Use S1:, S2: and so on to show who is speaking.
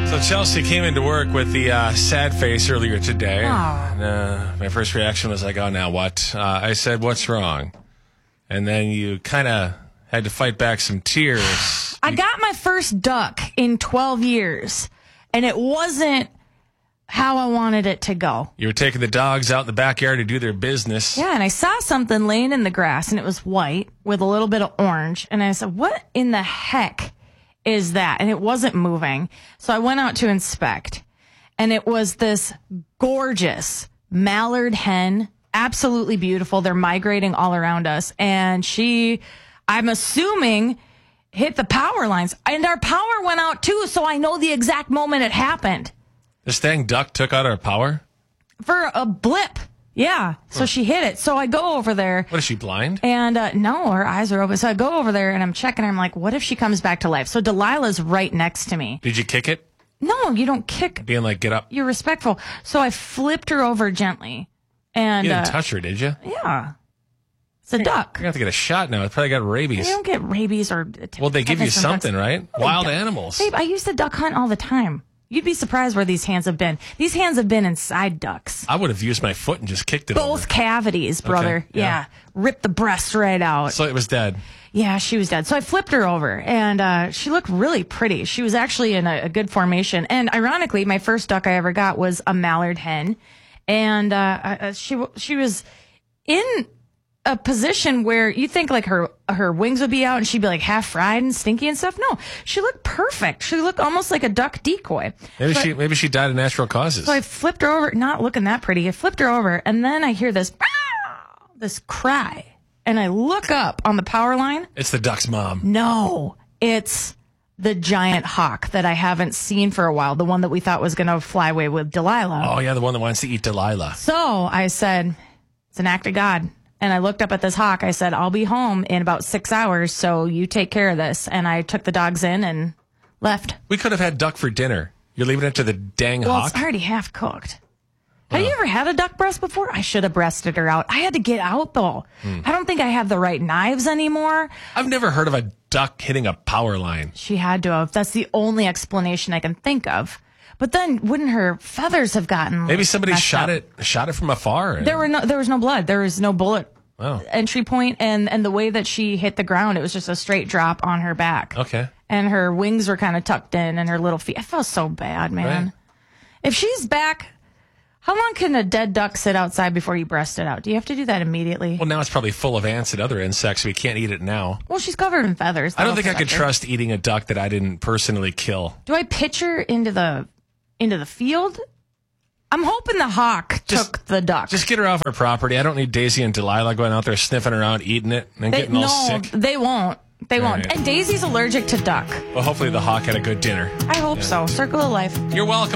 S1: So Chelsea came into work with the sad face earlier today. My first reaction was like, oh, now what? I said, what's wrong? And then you kind of had to fight back some tears.
S2: I got my first duck in 12 years, and it wasn't how I wanted it to go.
S1: You were taking the dogs out in the backyard to do their business.
S2: Yeah, and I saw something laying in the grass, and it was white with a little bit of orange. And I said, what in the heck is that? And it wasn't moving. So I went out to inspect, and it was this gorgeous mallard hen, absolutely beautiful. They're migrating all around us. And she, I'm assuming, hit the power lines. And our power went out too, so I know the exact moment it happened.
S1: This dang duck took out our power?
S2: For a blip. Yeah. So she hit it. So I go over there.
S1: What, is she blind?
S2: And no, her eyes are open. So I go over there and I'm checking her. I'm like, what if she comes back to life? So Delilah's right next to me.
S1: Did you kick it?
S2: No, you don't kick.
S1: Being like, get up.
S2: You're respectful. So I flipped her over gently. And
S1: you didn't touch her, did you?
S2: Yeah. It's a duck.
S1: You're going to have to get a shot now. It's probably got rabies.
S2: You don't get rabies or...
S1: Well, they give you something, right? Wild animals.
S2: Babe, I used to duck hunt all the time. You'd be surprised where these hands have been. These hands have been inside ducks.
S1: I would have used my foot and just kicked it
S2: Both
S1: over.
S2: cavities, brother.
S1: Okay, yeah.
S2: Ripped the breast right out.
S1: So it was dead.
S2: Yeah, she was dead. So I flipped her over, and she looked really pretty. She was actually in a good formation. And ironically, my first duck I ever got was a mallard hen. And she was in a position where you think like her wings would be out and she'd be like half fried and stinky and stuff. No, she looked perfect. She looked almost like a duck decoy.
S1: Maybe she died of natural causes.
S2: So I flipped her over, not looking that pretty. I flipped her over, and then I hear this cry, and I look up on the power line.
S1: It's the duck's mom.
S2: No, it's the giant hawk that I haven't seen for a while, the one that we thought was going to fly away with Delilah.
S1: Oh, yeah, the one that wants to eat Delilah.
S2: So I said, it's an act of God. And I looked up at this hawk. I said, I'll be home in about 6 hours, so you take care of this. And I took the dogs in and left.
S1: We could have had duck for dinner. You're leaving it to the dang
S2: Well,
S1: hawk?
S2: it's already half cooked. Have you ever had a duck breast before? I should have breasted her out. I had to get out, though. I don't think I have the right knives anymore.
S1: I've never heard of a duck hitting a power line.
S2: She had to have. That's the only explanation I can think of. But then wouldn't her feathers have gotten
S1: Maybe somebody
S2: messed
S1: shot
S2: up?
S1: it from afar.
S2: There was no blood. There was no bullet
S1: Oh.
S2: entry point, and the way that she hit the ground, it was just a straight drop on her back.
S1: Okay.
S2: And her wings were kind of tucked in, and her little feet. I felt so bad, man.
S1: Right.
S2: If she's back, how long can a dead duck sit outside before you breast it out? Do you have to do that immediately?
S1: Well, now it's probably full of ants and other insects, so we can't eat it now.
S2: Well, she's covered in feathers.
S1: I don't think I could
S2: That'll protect her.
S1: trust eating a duck that I didn't personally kill.
S2: Do I pitch her into the field? I'm hoping the hawk took the duck.
S1: Just get her off our property. I don't need Daisy and Delilah going out there sniffing around, eating it, and getting all sick.
S2: They won't. They won't.
S1: right.
S2: And Daisy's allergic to duck.
S1: Well, hopefully the hawk had a good dinner.
S2: I hope so. Circle of life.
S1: You're welcome.